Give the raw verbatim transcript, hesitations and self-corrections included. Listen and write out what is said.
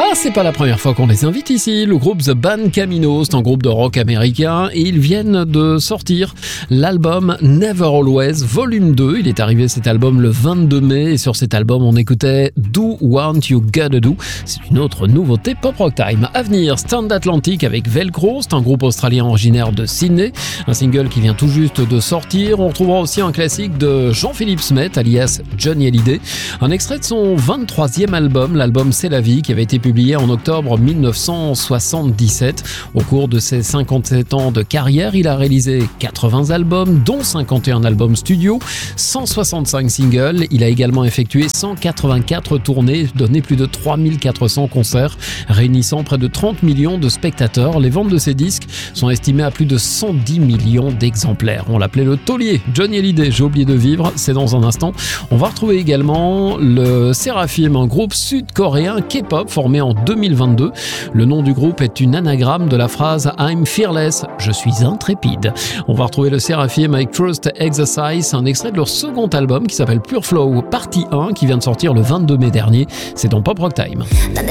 Ah, c'est pas la première fois qu'on les invite ici. Le groupe The Band Camino, c'est un groupe de rock américain et ils viennent de sortir l'album Never Always Volume deux. Il est arrivé cet album le vingt-deux mai et sur cet album on écoutait Do What You Gotta Do. C'est une autre nouveauté Pop Rock Time. À venir, Stand Atlantic avec Velcro, c'est un groupe australien originaire de Sydney. Un single qui vient tout juste de sortir. On retrouvera aussi un classique de Jean-Philippe Smet, alias Johnny Hallyday. Un extrait de son vingt-troisième album, l'album C'est la vie, qui avait été publié en octobre dix-neuf cent soixante-dix-sept. Au cours de ses cinquante-sept ans de carrière, il a réalisé quatre-vingts albums, dont cinquante et un albums studio, cent soixante-cinq singles. Il a également effectué cent quatre-vingt-quatre tournées, donné plus de trois mille quatre cents concerts, réunissant près de trente millions de spectateurs. Les ventes de ses disques sont estimées à plus de cent dix millions d'exemplaires. On l'appelait le taulier. Johnny Hallyday, J'ai oublié de vivre, c'est dans un instant. On va retrouver également le Seraphim, un groupe sud-coréen K-pop formé en deux mille vingt-deux. Le nom du groupe est une anagramme de la phrase I'm fearless, je suis intrépide. On va retrouver le Seraphim avec Trust Exercise, un extrait de leur second album qui s'appelle Pure Flow Partie un qui vient de sortir le vingt-deux mai dernier. C'est dans Pop Rock Time. 난